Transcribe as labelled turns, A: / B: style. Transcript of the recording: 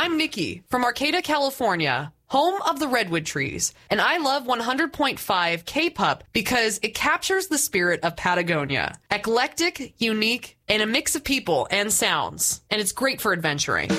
A: I'm Nikki from Arcata, California, home of the redwood trees, and I love 100.5 K-Pup because it captures the spirit of Patagonia. Eclectic, unique, and a mix of people and sounds, and it's great for adventuring.